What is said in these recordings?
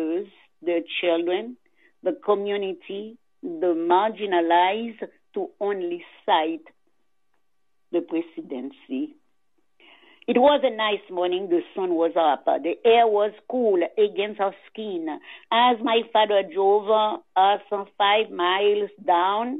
neighbors, the children, the community, the marginalized, to only cite the presidency. It was a nice morning. The sun was up. The air was cool against our skin. As my father drove us 5 miles down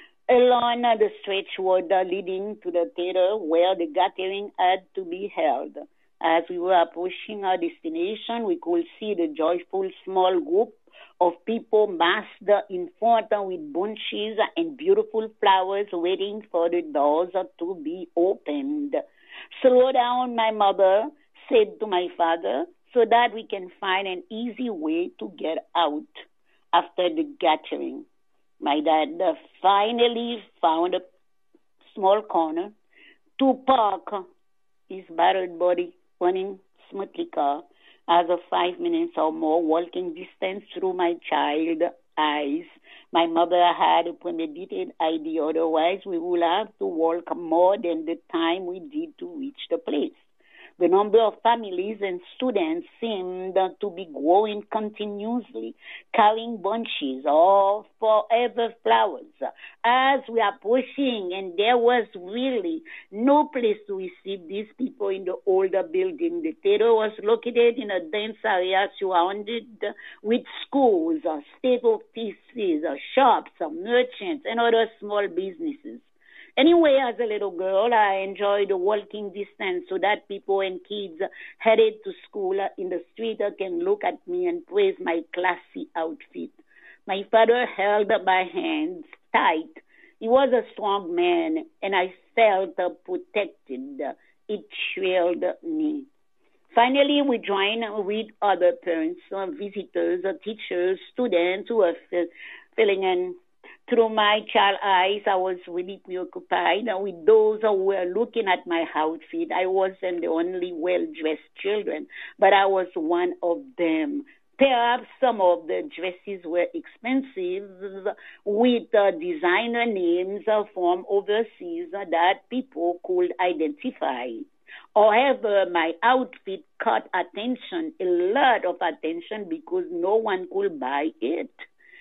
along the stretch road leading to the theater where the gathering had to be held. As we were approaching our destination, we could see the joyful small group of people massed in front with bunches and beautiful flowers waiting for the doors to be opened. Slow down, my mother said to my father, so that we can find an easy way to get out after the gathering. My dad finally found a small corner to park his battered body running smoothly car as of 5 minutes or more walking distance through my child eyes. My mother had a premeditated idea, otherwise we would have to walk more than the time we did to reach the place. The number of families and students seemed to be growing continuously, carrying bunches of forever flowers. As we are pushing, and there was really no place to receive these people in the older building. The theater was located in a dense area surrounded with schools, state offices, shops, merchants, and other small businesses. Anyway, as a little girl, I enjoyed the walking distance so that people and kids headed to school in the street can look at me and praise my classy outfit. My father held my hands tight. He was a strong man, and I felt protected. It thrilled me. Finally, we joined with other parents, visitors, teachers, students who were filling in. Through my child eyes, I was really preoccupied with those who were looking at my outfit. I wasn't the only well-dressed children, but I was one of them. Perhaps some of the dresses were expensive with designer names from overseas that people could identify. However, my outfit caught attention, a lot of attention, because no one could buy it.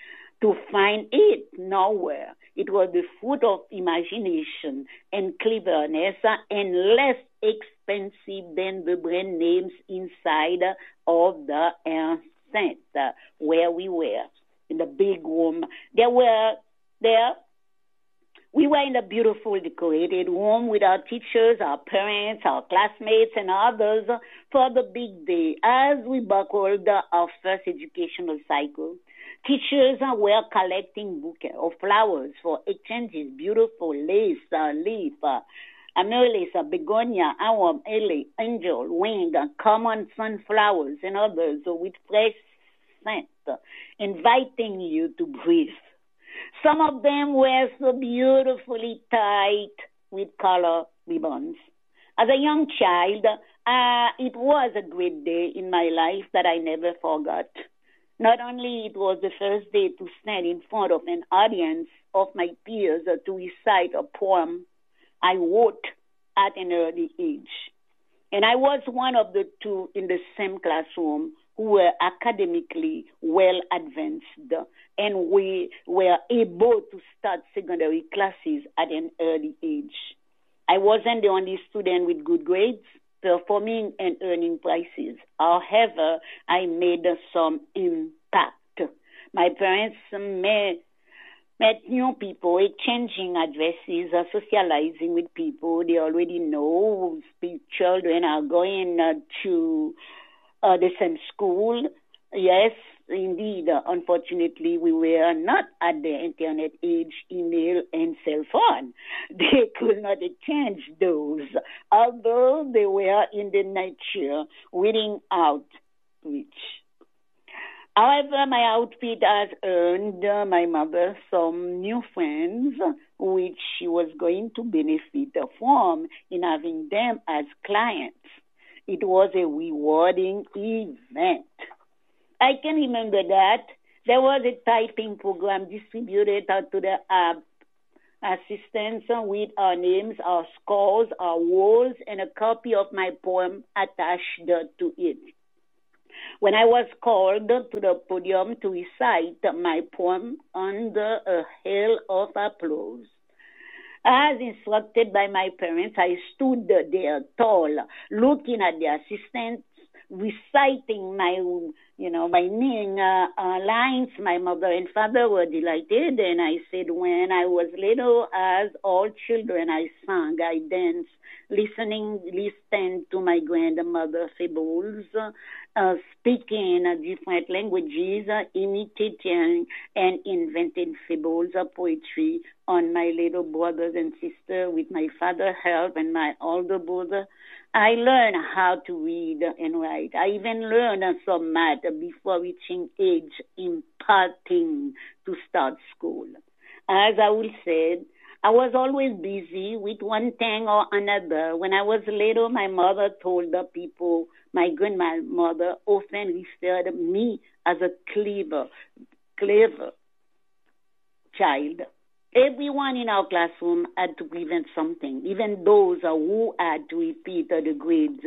To find it nowhere. It was the fruit of imagination and cleverness and less expensive than the brand names inside of the enceinte where we were, in the big room. We were in a beautiful decorated room with our teachers, our parents, our classmates, and others for the big day. As we buckled our first educational cycle, teachers were collecting bouquets of flowers for exchanges, beautiful lace, leaf, amaryllis, begonia, arum, ele, angel, wing, common sunflowers, and others with fresh scent, inviting you to breathe. Some of them were so beautifully tied with color ribbons. As a young child, it was a great day in my life that I never forgot. Not only it was the first day to stand in front of an audience of my peers to recite a poem I wrote at an early age. And I was one of the two in the same classroom who were academically well advanced, and we were able to start secondary classes at an early age. I wasn't the only student with good grades, performing and earning prizes. However, I made some impact. My parents met new people, exchanging addresses, socializing with people they already know. Children are going to the same school. Yes, indeed. Unfortunately, we were not at the internet age, email, and cell phone. They could not exchange those, although they were in the nature, reading outreach. However, my outfit has earned my mother some new friends, which she was going to benefit from in having them as clients. It was a rewarding event. I can remember that there was a typing program distributed out to the assistants with our names, our scores, our roles, and a copy of my poem attached to it. when I was called to the podium to recite my poem under a hail of applause. As instructed by my parents, I stood there tall, looking at the assistants, reciting my meaning lines. My mother and father were delighted, and I said, when I was little, as all children, I sang, I danced, listened to my grandmother fables, speaking different languages, imitating and invented fables of poetry on my little brothers and sisters with my father's help and my older brother. I learned how to read and write. I even learned some math before reaching age imparting to start school. As I will say, I was always busy with one thing or another. When I was little, my mother told the people, my grandmother often referred me as a clever child. Everyone in our classroom had to prevent something, even those who had to repeat the grades.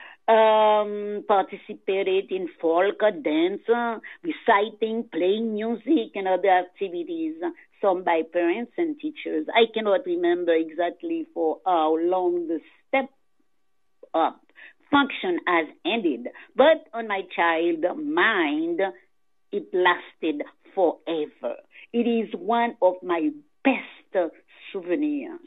Participated in folk dance, reciting, playing music, and other activities, some by parents and teachers. I cannot remember exactly for how long the step up function has ended, but on my child mind, it lasted forever. It is one of my best souvenirs.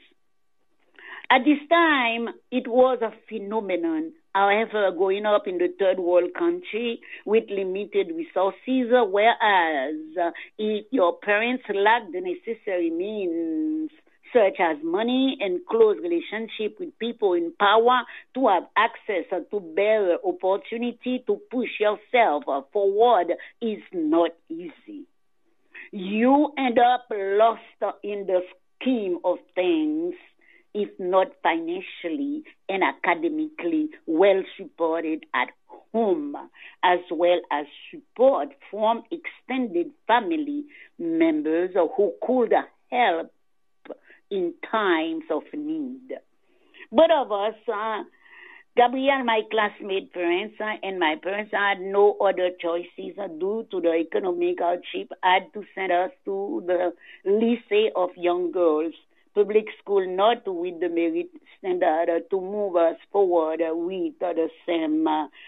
At this time, it was a phenomenon. However, growing up in the third world country with limited resources, whereas if your parents lacked the necessary means, such as money and close relationship with people in power, to have access to better opportunity to push yourself forward is not easy. You end up lost in the scheme of things if not financially and academically well supported at home, as well as support from extended family members who could help in times of need. Both of us, Gabrielle, my classmate parents, and my parents had no other choices due to the economic hardship, had to send us to the Lycée of Young Girls, public school, not with the merit standard, to move us forward with the same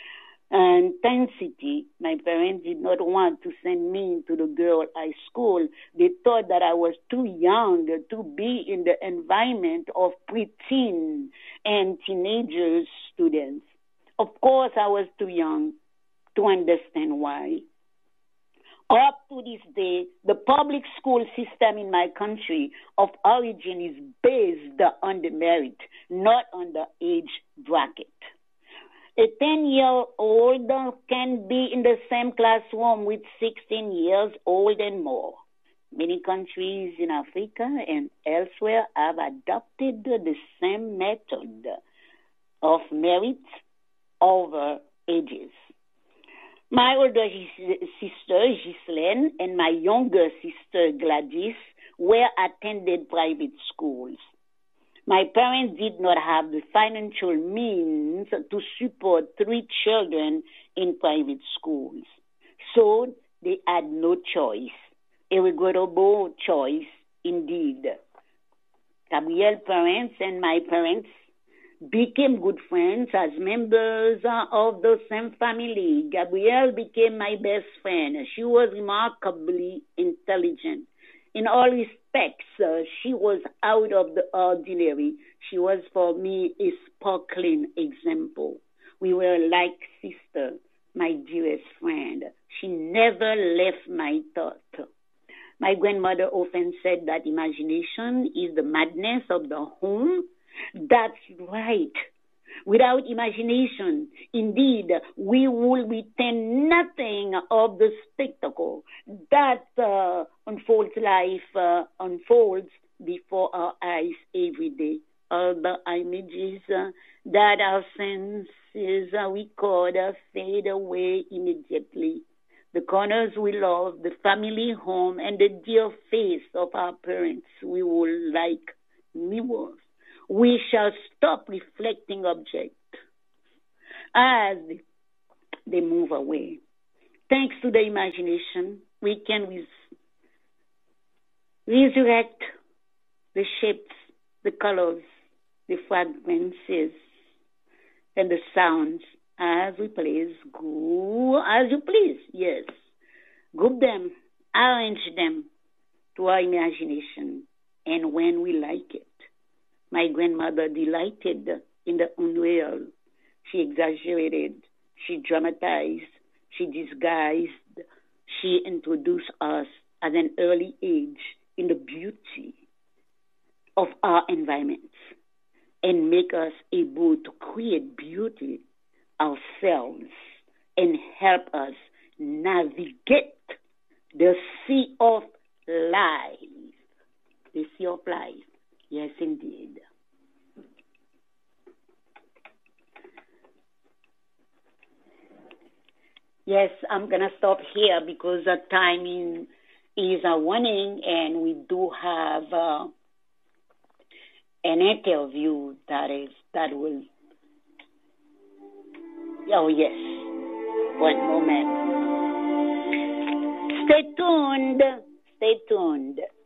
intensity. My parents did not want to send me to the girl high school. They thought that I was too young to be in the environment of preteen and teenagers students. Of course, I was too young to understand why. Up to this day, the public school system in my country of origin is based on the merit, not on the age bracket. A 10-year-old can be in the same classroom with 16 years old and more. Many countries in Africa and elsewhere have adopted the same method of merit over ages. My older sister, Ghislaine, and my younger sister, Gladys, were attended private schools. My parents did not have the financial means to support 3 children in private schools. So they had no choice, a regrettable choice indeed. Gabrielle's parents and my parents became good friends as members of the same family. Gabrielle became my best friend. She was remarkably intelligent. In all respects, she was out of the ordinary. She was for me a sparkling example. We were like sisters, my dearest friend. She never left my thought. My grandmother often said that imagination is the madness of the home. That's right. Without imagination, indeed, we will retain nothing of the spectacle that unfolds before our eyes every day. All the images that our senses record fade away immediately. The corners we love, the family home, and the dear face of our parents, we will like mirrors. We shall stop reflecting objects as they move away. Thanks to the imagination, we can resurrect the shapes, the colors, the fragrances, and the sounds as we please. Go as you please, yes. Group them, arrange them to our imagination, and when we like it. My grandmother delighted in the unreal. She exaggerated, she dramatized, she disguised, she introduced us at an early age in the beauty of our environments and make us able to create beauty ourselves and help us navigate the sea of life. The sea of life. Yes, indeed. Yes, I'm going to stop here because the time is running and we do have an interview that will. Oh, yes. One moment. Stay tuned. Stay tuned.